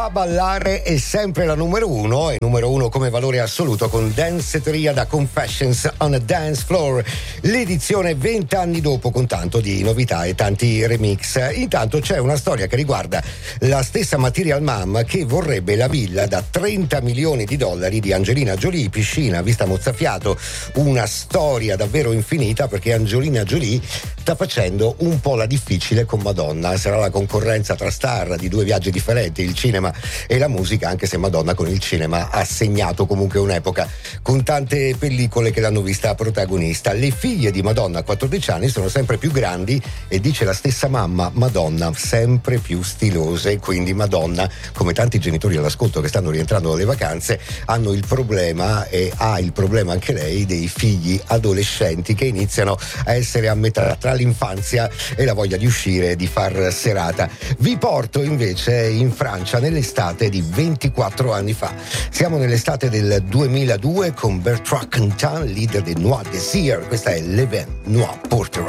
fa ballare è sempre la numero uno, e numero uno come valore assoluto con Danceteria da Confessions on a Dance Floor, l'edizione 20 anni dopo con tanto di novità e tanti remix. Intanto c'è una storia che riguarda la stessa Material Mom, che vorrebbe la villa da $30 milioni di Angelina Jolie, piscina, vista mozzafiato, una storia davvero infinita, perché Angelina Jolie sta facendo un po' la difficile con Madonna. Sarà la concorrenza tra star di due viaggi differenti, il cinema e la musica, anche se Madonna con il cinema ha segnato comunque un'epoca, con tante pellicole che l'hanno vista protagonista. Le figlie di Madonna a 14 anni sono sempre più grandi e, dice la stessa mamma, Madonna sempre più stilose. Quindi Madonna, come tanti genitori all'ascolto che stanno rientrando dalle vacanze, hanno il problema, e ha il problema anche lei, dei figli adolescenti che iniziano a essere a metà tra l'infanzia e la voglia di uscire e di far serata. Vi porto invece in Francia nell'estate di 24 anni fa. Siamo nell'estate del 2002 con Bertrand Cantat, leader di Noir Désir. Questa è Le Vin Noir Porter.